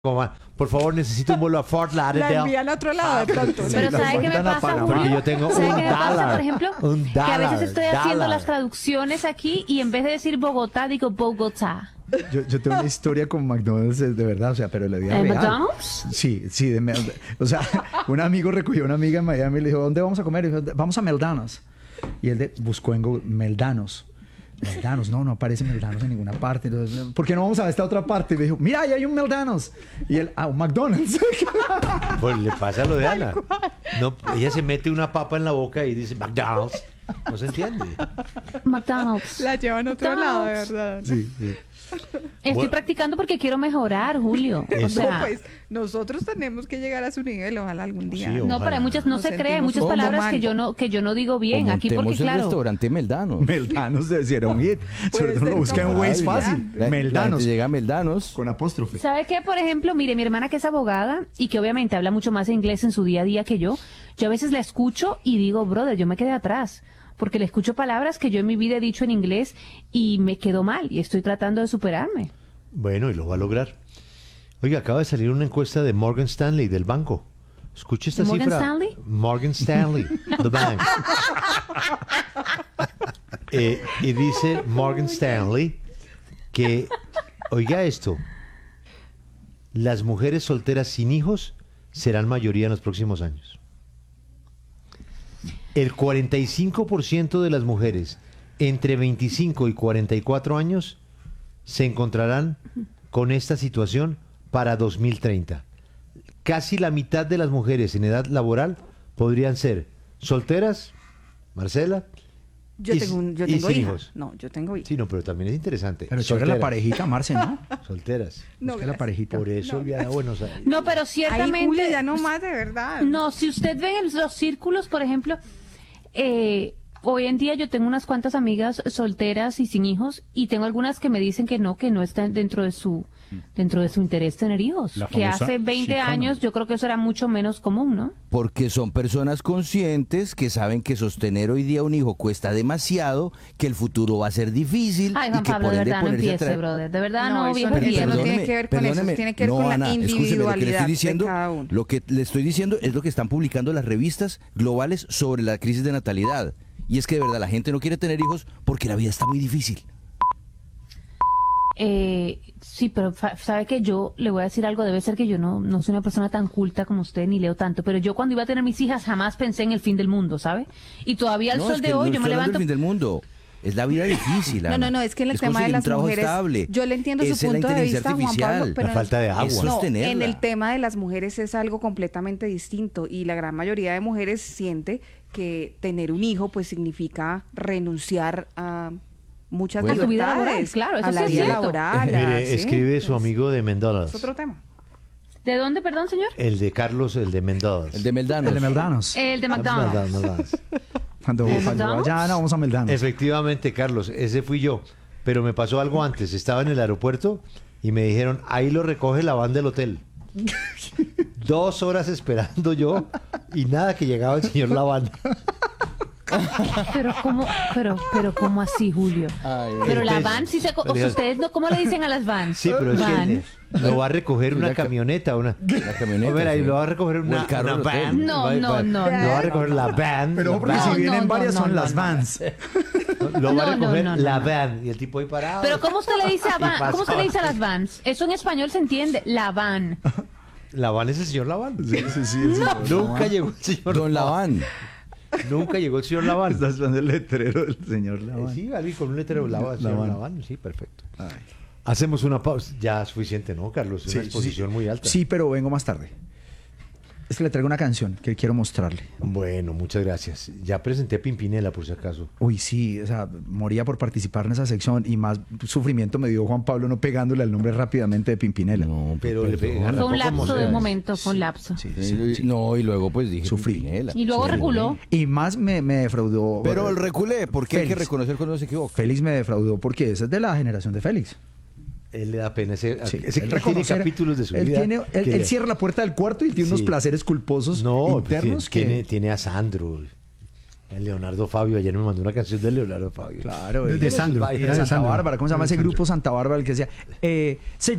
Por favor, necesito un vuelo a Fort La Lauderdale. envían a otro lado de pronto. Sí, Pero la ¿sabe qué me mandan a pasa, Panamá. Julio? Porque yo tengo ¿Sabe un qué me pasa, dólar, por ejemplo? un Que a veces dólar, estoy haciendo dólar. las traducciones aquí y en vez de decir Bogotá, digo Bogotá. Yo tengo una historia con McDonald's, de verdad, o sea, pero la vida ¿En real. McDonald's? Sí, o sea, un amigo recogió a una amiga en Miami y le dijo, ¿dónde vamos a comer? Y dijo, vamos a Meldanos. Y él buscó en Google, Meldanos. Meldanos, no aparece Meldanos en ninguna parte. Entonces, ¿por qué no vamos a esta otra parte? Y le dijo, mira, ahí hay un Meldanos. Y él, un McDonald's. Pues le pasa lo de Ana. No, ella se mete una papa en la boca y dice McDonald's. No se entiende. McDonald's. La llevan a otro lado, de verdad. Sí. Estoy Bueno. practicando porque quiero mejorar, Julio. O Eso. sea, Pues nosotros tenemos que llegar a su nivel, ojalá algún día. Sí, no, pero hay muchas, no Nos se cree, hay sentimos muchas un poco palabras mal. que yo no digo bien. O Aquí porque, montemos el claro, restaurante Meldanos. Meldanos debe ser un hit. Sobre todo ser lo busca en como Waze habilidad. fácil. La Meldanos. gente llega a Meldanos. Con apóstrofe. ¿sabe qué? Por ejemplo, mire, mi hermana que es abogada y que obviamente habla mucho más inglés en su día a día que yo a veces la escucho y digo, brother, yo me quedé atrás, porque le escucho palabras que yo en mi vida he dicho en inglés y me quedo mal y estoy tratando de superarme. Bueno, y lo va a lograr. Oiga, acaba de salir una encuesta de Morgan Stanley, del banco. Escuche esta ¿De Morgan cifra. Stanley? Morgan Stanley, the bank. Y dice Morgan Stanley que, oiga esto, las mujeres solteras sin hijos serán mayoría en los próximos años. El 45% de las mujeres entre 25 y 44 años se encontrarán con esta situación para 2030. Casi la mitad de las mujeres en edad laboral podrían ser solteras, Marcela, Yo y- tengo, yo y tengo sin hija. hijos. No, yo tengo hija. Sí, no, pero también es interesante. Pero chévere la parejita, Marce, ¿no? Solteras. No, Busca la parejita. Por eso ya, bueno, o sea, No, pero Ay, ciertamente... Julia, ya no más, de verdad. No, si usted ve en los círculos, por ejemplo, hoy en día yo tengo unas cuantas amigas solteras y sin hijos y tengo algunas que me dicen que no están dentro de su interés tener hijos. La Que famosa hace 20 chicana. años yo creo que eso era mucho menos común, ¿no? Porque son personas conscientes que saben que sostener hoy día un hijo cuesta demasiado, que el futuro va a ser difícil Ay, y Juan que Pablo, por de ende verdad no ponerse a empiece, traer... brother. De verdad No, no, eso viejo no viejo. tiene- tiene que ver con eso, tiene que ver con la escúcheme, lo que le individualidad estoy de diciendo, cada uno. lo que le estoy diciendo es lo que están publicando las revistas globales sobre la crisis de natalidad. Y es que de verdad la gente no quiere tener hijos porque la vida está muy difícil. Sí, pero sabe que yo le voy a decir algo, debe ser que yo no soy una persona tan culta como usted ni leo tanto, pero yo cuando iba a tener mis hijas jamás pensé en el fin del mundo, ¿sabe? Y todavía al No, sol es de que hoy no yo me estoy hablando levanto... del fin del mundo. Es la vida difícil. No, Ana. es que en el tema de conseguir un las trabajo mujeres, estable. yo le entiendo su Es la punto de inteligencia vista, Juan artificial. Pablo, pero La falta de agua. Es no, sostenerla. en el tema de las mujeres es algo completamente distinto y la gran mayoría de mujeres siente que tener un hijo pues significa renunciar a muchas Bueno. A tu vida laboral, libertades, claro, eso a la sí es vida cierto. laboral. mire, sí, escribe su es- amigo de Mendoza. Es otro tema. ¿De dónde, perdón, señor? El de Carlos, el de Mendoza. El de Meldanos. El de Meldanos. El de McDonald's. McDonald's. Cuando ¿Meldanos? ya no vamos a Meldanos. Efectivamente, Carlos, ese fui yo. Pero me pasó algo antes. Estaba en el aeropuerto y me dijeron, ahí lo recoge la van del hotel. 2 horas esperando yo y nada que llegaba el señor Lavanda. Pero ¿cómo así, Julio? Ay, Pero la entonces, van, sí se... pero ustedes, no, ¿cómo le dicen a las vans? Sí, pero es Van. que lo va a recoger una Una ca- camioneta, una... La camioneta. A ver, ahí sí. lo va a recoger O una, el carro una del hotel. van. No, Va- no, va- no, Lo va a no. recoger la van. Pero la porque van. si vienen varias son no, las no. vans. Lo va a No, recoger no, la no. van. Y el tipo ahí parado. Pero ¿cómo usted le dice a Y van? pasó. ¿Cómo usted le dice a las vans? Eso en español se entiende, la van. La van es el señor Laván. Sí. Nunca llegó el señor Don Laván. Nunca llegó el señor Laván. Estás viendo el letrero del señor Laván. Sí, alguien con un letrero Laván. Señor Laván. Laván. Sí, perfecto. Hacemos una pausa. Ya es suficiente, ¿no, Carlos? Es una exposición muy alta. Sí, pero vengo más tarde. Es que le traigo una canción que quiero mostrarle. Bueno, muchas gracias. Ya presenté a Pimpinela, por si acaso. Uy, sí, o sea, moría por participar en esa sección y más sufrimiento me dio Juan Pablo no pegándole al nombre rápidamente de Pimpinela. No, Pero le pegaron. Fue un Tampoco lapso de un emociones. momento, fue un lapso. Sí, No, y luego pues dije Sufrí. Pimpinela. Y luego reculó. Y más me defraudó. Pero el reculé, porque hay que Félix. reconocer cuando se equivoca. Félix me defraudó porque esa es de la generación de Félix. Él le da pena ese Sí, ese él tiene reconocer- capítulos de su él vida. tiene- que- él cierra la puerta del cuarto y tiene unos Sí. placeres culposos No, pues, internos tiene a Sandro. El Leonardo Fabio. Ayer me mandó una canción de Leonardo Fabio. Claro, De de Sandro, Sandro. era de Santa Bárbara. ¿Cómo se llama ese grupo Santa Bárbara? El que decía,